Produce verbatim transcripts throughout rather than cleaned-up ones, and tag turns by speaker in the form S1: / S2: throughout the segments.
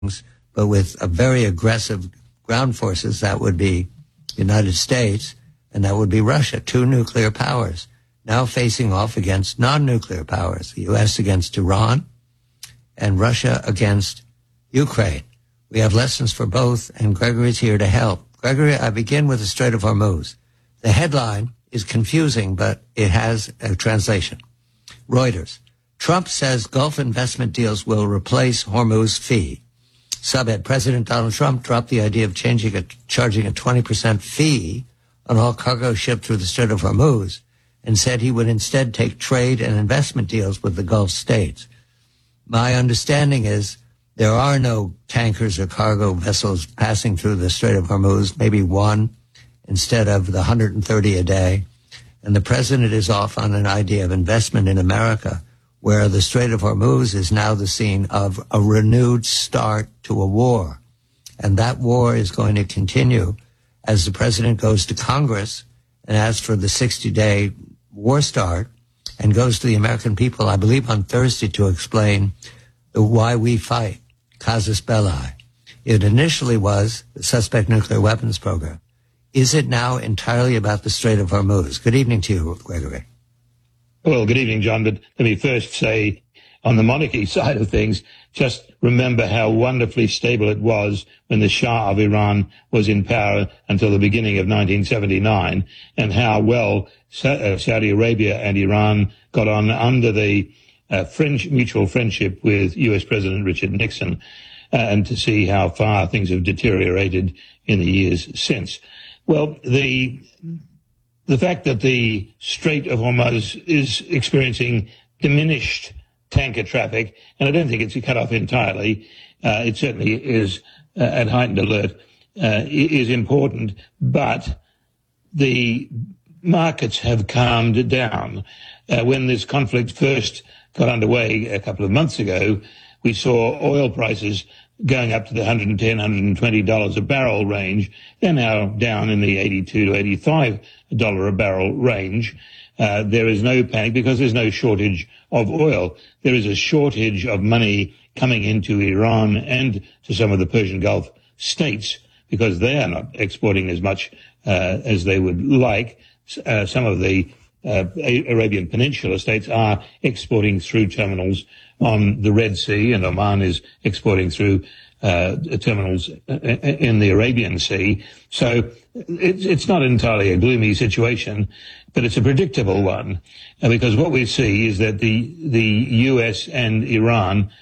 S1: but with a very aggressive ground forces, that would be the United States, and that would be Russia, two nuclear powers, now facing off against non-nuclear powers, the U S against Iran and Russia against Ukraine. We have lessons for both, and Gregory's here to help. Gregory, I begin with the Strait of Hormuz. The headline is confusing, but it has a translation. Reuters. Trump says Gulf investment deals will replace Hormuz fee. Subhead, President Donald Trump dropped the idea of changing a, charging a twenty percent fee on all cargo shipped through the Strait of Hormuz and said he would instead take trade and investment deals with the Gulf states. My understanding is there are no tankers or cargo vessels passing through the Strait of Hormuz, maybe one instead of the one hundred thirty a day. And the president is off on an idea of investment in America, where the Strait of Hormuz is now the scene of a renewed start to a war. And that war is going to continue as the president goes to Congress and asks for the sixty-day war start and goes to the American people, I believe on Thursday, to explain the why we fight, casus belli. It initially was the suspect nuclear weapons program. Is it now entirely about the Strait of Hormuz? Good evening to you, Gregory.
S2: Well, good evening, John. But let me first say, on the monarchy side of things, just remember how wonderfully stable it was when the Shah of Iran was in power until the beginning of nineteen seventy-nine, and how well Saudi Arabia and Iran got on under the uh, French mutual friendship with U S President Richard Nixon, uh, and to see how far things have deteriorated in the years since. Well, the the fact that the Strait of Hormuz is experiencing diminished tanker traffic, and I don't think it's cut off entirely, uh, it certainly is uh, at heightened alert, uh, is important, but the markets have calmed down. Uh, when this conflict first got underway a couple of months ago, we saw oil prices going up to the one hundred ten, one hundred twenty dollars a barrel range. They're now down in the eighty-two to eighty-five dollars a barrel range. Uh, there is no panic because there's no shortage of oil. There is a shortage of money coming into Iran and to some of the Persian Gulf states because they are not exporting as much uh, as they would like. Uh, some of the uh, Arabian Peninsula states are exporting through terminals on the Red Sea, and Oman is exporting through uh, terminals in the Arabian Sea. So it's, it's not entirely a gloomy situation, but it's a predictable one, uh, because what we see is that the the U S and Iran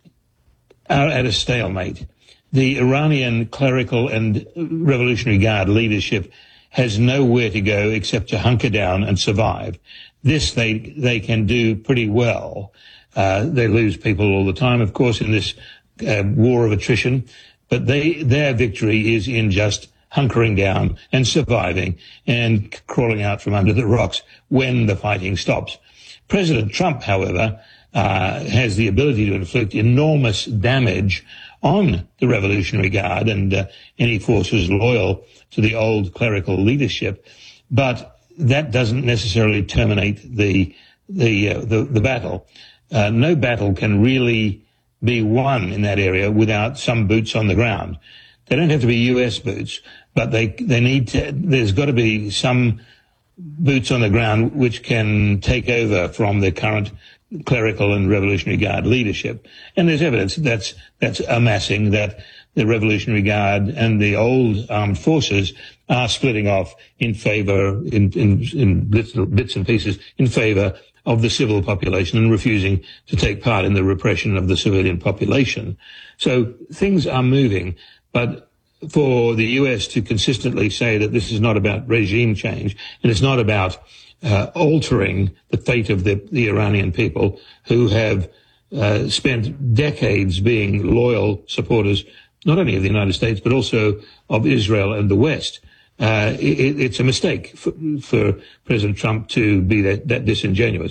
S2: are at a stalemate. The Iranian clerical and Revolutionary Guard leadership has nowhere to go except to hunker down and survive. This they they can do pretty well. Uh, they lose people all the time, of course, in this uh, war of attrition, but they their victory is in just hunkering down and surviving and crawling out from under the rocks when the fighting stops. President Trump, however, uh, has the ability to inflict enormous damage on the Revolutionary Guard and uh, any forces loyal to the old clerical leadership, but that doesn't necessarily terminate the the uh, the, the battle. Uh, no battle can really be won in that area without some boots on the ground. They don't have to be U S boots, but they they need to. There's got to be some boots on the ground which can take over from the current clerical and Revolutionary Guard leadership. And there's evidence that's that's amassing that the Revolutionary Guard and the old armed forces are splitting off in favor, in in, in bits, bits and pieces, in favor of the civil population and refusing to take part in the repression of the civilian population. So things are moving, but for the U S to consistently say that this is not about regime change and it's not about uh, altering the fate of the, the Iranian people who have uh, spent decades being loyal supporters, not only of the United States, but also of Israel and the West. Uh, it, it's a mistake for, for President Trump to be that, that disingenuous.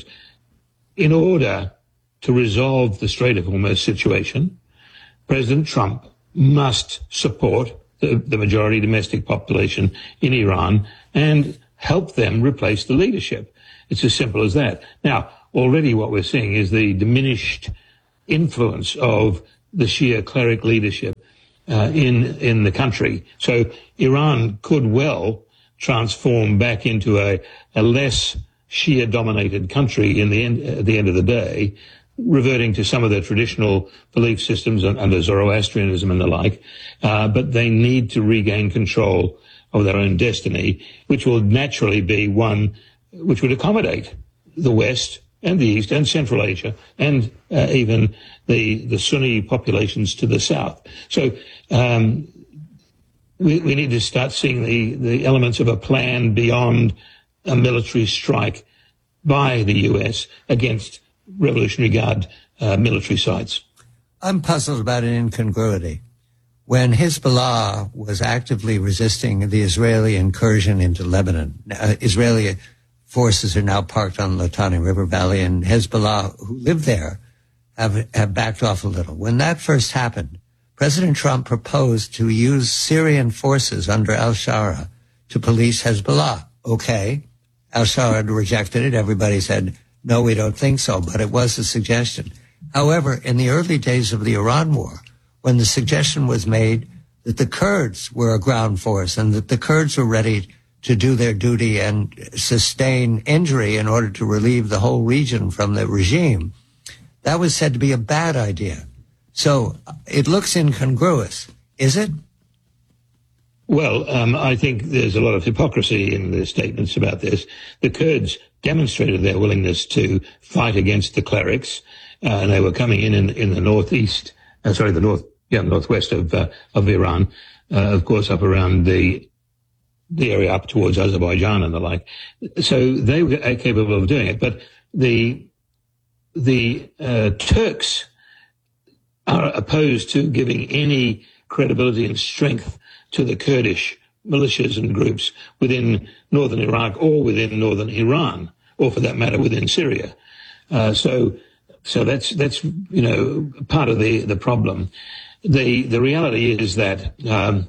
S2: In order to resolve the Strait of Hormuz situation, President Trump must support the, the majority domestic population in Iran and help them replace the leadership. It's as simple as that. Now, already what we're seeing is the diminished influence of the Shia cleric leadership uh, in in the country. So Iran could well transform back into a, a less Shia-dominated country in the end, at the end of the day, reverting to some of their traditional belief systems under Zoroastrianism and the like. Uh, but they need to regain control of their own destiny, which will naturally be one which would accommodate the West and the East and Central Asia and uh, even the the Sunni populations to the south. So um, we, we need to start seeing the, the elements of a plan beyond a military strike by the U S against Revolutionary Guard uh, military sites.
S1: I'm puzzled about an incongruity. When Hezbollah was actively resisting the Israeli incursion into Lebanon, uh, Israeli forces are now parked on the Litani River Valley, and Hezbollah, who live there, have, have backed off a little. When that first happened, President Trump proposed to use Syrian forces under al-Shara to police Hezbollah. Okay. Al-Shara rejected it. Everybody said, no, we don't think so, but it was a suggestion. However, in the early days of the Iran war, when the suggestion was made that the Kurds were a ground force and that the Kurds were ready to do their duty and sustain injury in order to relieve the whole region from the regime, that was said to be a bad idea. So it looks incongruous. Is it?
S2: Well, um, I think there's a lot of hypocrisy in the statements about this. The Kurds demonstrated their willingness to fight against the clerics, uh, and they were coming in in, in the northeast, uh, sorry, the north, yeah, northwest of uh, of Iran, uh, of course, up around the the area up towards Azerbaijan and the like. So they were capable of doing it, but the the uh, Turks are opposed to giving any credibility and strength to the Kurdish militias and groups within northern Iraq or within northern Iran, or for that matter, within Syria. Uh, so, so that's that's you know part of the the problem. The the reality is that um,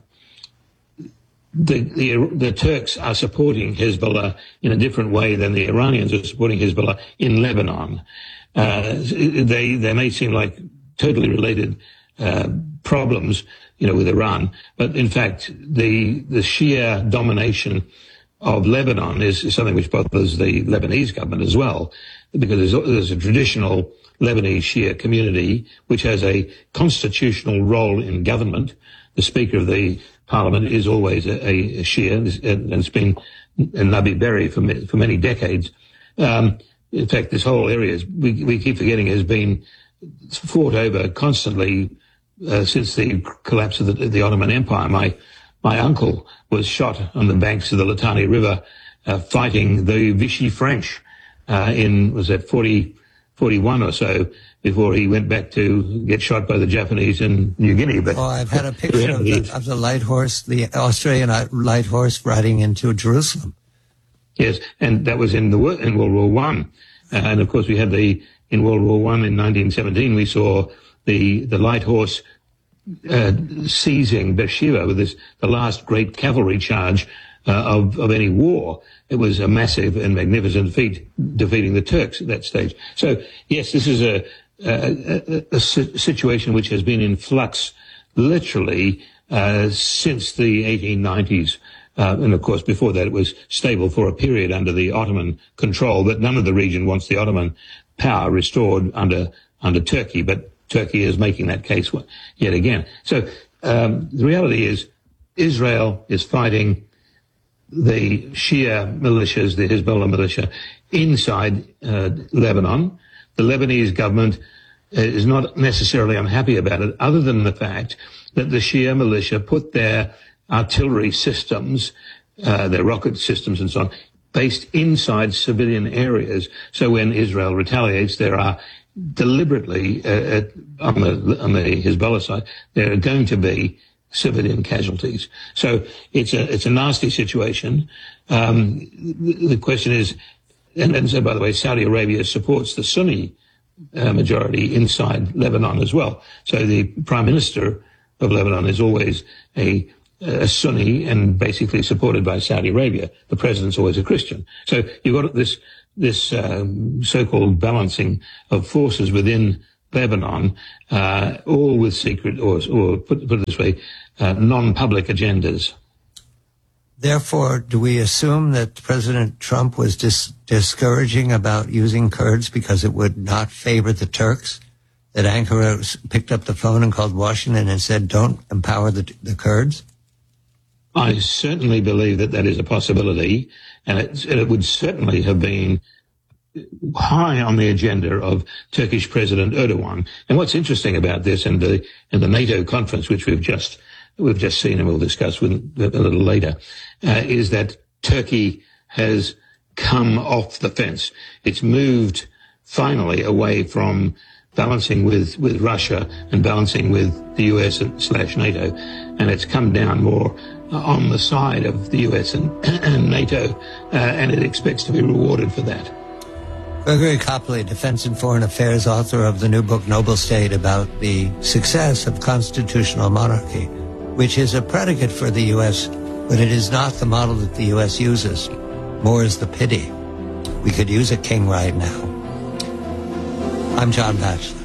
S2: the the the Turks are supporting Hezbollah in a different way than the Iranians are supporting Hezbollah in Lebanon. Uh, they they may seem like totally related uh, problems, you know, with Iran. But in fact, the the Shia domination of Lebanon is, is something which bothers the Lebanese government as well, because there's, there's a traditional Lebanese Shia community which has a constitutional role in government. The Speaker of the Parliament is always a, a Shia, and it's been Nabi Berri for for many decades. Um, in fact, this whole area, is, we, we keep forgetting, has been fought over constantly uh, since the collapse of the, the Ottoman Empire. My my uncle was shot on the banks of the Litani River uh, fighting the Vichy French uh, in, was that forty, forty-one or so, before he went back to get shot by the Japanese in New Guinea. But
S1: oh, I've had a picture of the, of the light horse, the Australian light horse riding into Jerusalem.
S2: Yes, and that was in the in World War One, uh, and of course we had the in World War One in nineteen seventeen. We saw the the light horse uh, seizing Beersheba with this the last great cavalry charge uh, of of any war. It was a massive and magnificent feat, defeating the Turks at that stage. So yes, this is a a, a, a situation which has been in flux literally uh, since the eighteen nineties. Uh, and of course, before that, it was stable for a period under the Ottoman control. But none of the region wants the Ottoman power restored under under Turkey. But Turkey is making that case yet again. So um, the reality is, Israel is fighting the Shia militias, the Hezbollah militia, inside uh, Lebanon. The Lebanese government is not necessarily unhappy about it, other than the fact that the Shia militia put their artillery systems, uh, their rocket systems and so on, based inside civilian areas. So when Israel retaliates, there are deliberately, uh, on the on the Hezbollah side, there are going to be civilian casualties. So it's a it's a nasty situation. Um, the, the question is, and, and so by the way, Saudi Arabia supports the Sunni uh, majority inside Lebanon as well. So the Prime Minister of Lebanon is always a a Sunni and basically supported by Saudi Arabia. The president's always a Christian. So you've got this this um, so-called balancing of forces within Lebanon, uh, all with secret, or, or put, put it this way, uh, non-public agendas.
S1: Therefore, do we assume that President Trump was dis- discouraging about using Kurds because it would not favor the Turks? That Ankara picked up the phone and called Washington and said, don't empower the, the Kurds?
S2: I certainly believe that that is a possibility, and it, it would certainly have been high on the agenda of Turkish President Erdogan. And what's interesting about this, and the and the NATO conference, which we've just we've just seen and we'll discuss with a little later, uh, is that Turkey has come off the fence. It's moved finally away from balancing with, with Russia and balancing with the U S and slash NATO, and it's come down more on the side of the U S and, and NATO, uh, and it expects to be rewarded for that.
S1: Gregory Copley, Defense and Foreign Affairs author of the new book Noble State, about the success of constitutional monarchy, which is a predicate for the U S, but it is not the model that the U S uses. More is the pity. We could use a king right now. I'm John Batchelor.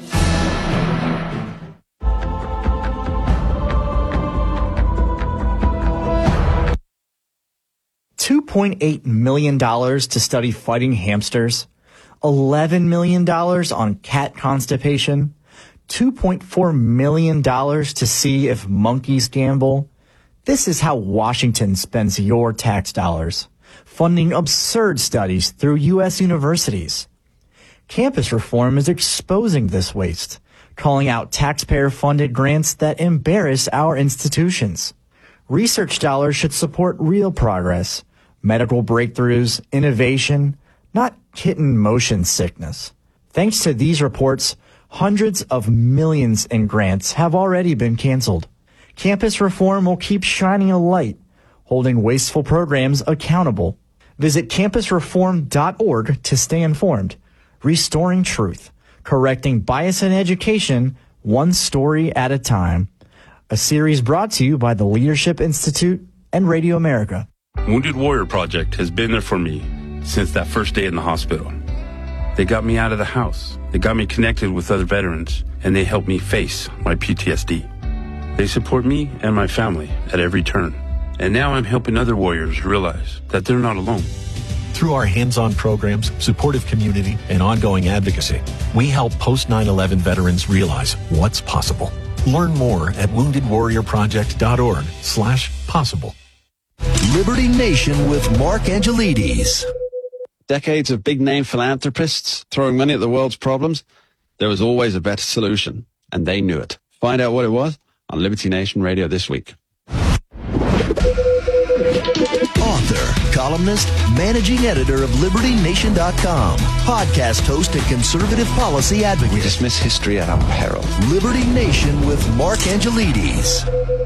S3: two point eight million dollars to study fighting hamsters, eleven million dollars on cat constipation, two point four million dollars to see if monkeys gamble. This is how Washington spends your tax dollars, funding absurd studies through U S universities. Campus reform is exposing this waste, calling out taxpayer-funded grants that embarrass our institutions. Research dollars should support real progress, medical breakthroughs, innovation, not kitten motion sickness. Thanks to these reports, hundreds of millions in grants have already been canceled. Campus reform will keep shining a light, holding wasteful programs accountable. Visit campus reform dot org to stay informed. Restoring truth, correcting bias in education, one story at a time. A series brought to you by the Leadership Institute and Radio America.
S4: Wounded Warrior Project has been there for me since that first day in the hospital. They got me out of the house. They got me connected with other veterans, and they helped me face my P T S D. They support me and my family at every turn. And now I'm helping other warriors realize that they're not alone.
S5: Through our hands-on programs, supportive community, and ongoing advocacy, we help post nine eleven veterans realize what's possible. Learn more at wounded warrior project dot org slash possible.
S6: Liberty Nation with Mark Angelides.
S7: Decades of big-name philanthropists throwing money at the world's problems, there was always a better solution, and they knew it. Find out what it was on Liberty Nation Radio this week.
S6: Author, columnist, managing editor of Liberty Nation dot com, podcast host and conservative policy advocate.
S7: We dismiss history at our peril.
S6: Liberty Nation with Mark Angelides.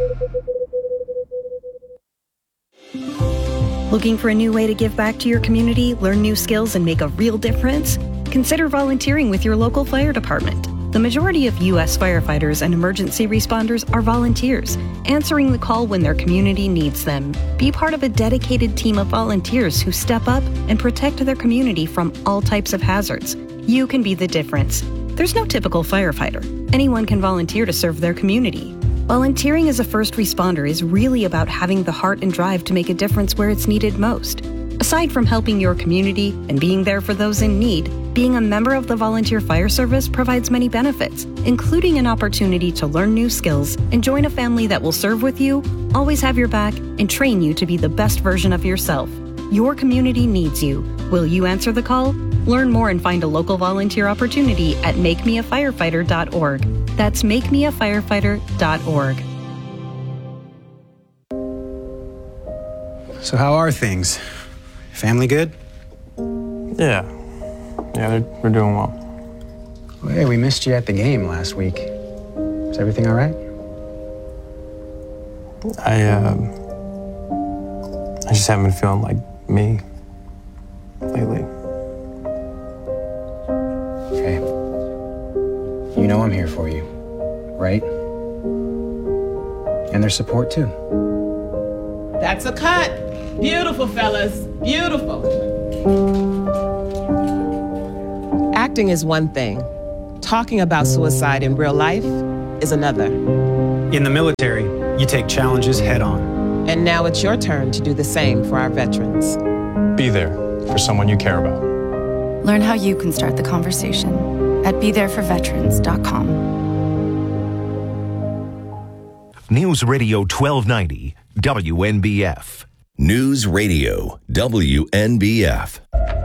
S8: Looking for a new way to give back to your community, learn new skills, and make a real difference? Consider volunteering with your local fire department. The majority of U S firefighters and emergency responders are volunteers, answering the call when their community needs them. Be part of a dedicated team of volunteers who step up and protect their community from all types of hazards. You can be the difference. There's no typical firefighter. Anyone can volunteer to serve their community. Volunteering as a first responder is really about having the heart and drive to make a difference where it's needed most. Aside from helping your community and being there for those in need, being a member of the Volunteer Fire Service provides many benefits, including an opportunity to learn new skills and join a family that will serve with you, always have your back, and train you to be the best version of yourself. Your community needs you. Will you answer the call? Learn more and find a local volunteer opportunity at make me a firefighter dot org. That's make me a firefighter dot org.
S9: So how are things? Family good?
S10: Yeah. Yeah, they're, they're doing well.
S9: Well, hey, we missed you at the game last week. Is everything all right?
S10: I, um... I just haven't been feeling like me lately.
S9: Okay. You know I'm here for you, right? And there's support, too.
S11: That's a cut. Beautiful, fellas. Beautiful.
S12: Acting is one thing.
S11: Talking about suicide in real life is another.
S12: In the military, you take challenges head on.
S11: And now it's your turn to do the same for our veterans.
S10: Be there for someone you care about.
S13: Learn how you can start the conversation at be there for veterans dot com.
S14: News Radio twelve ninety, W N B F.
S15: News Radio, W N B F.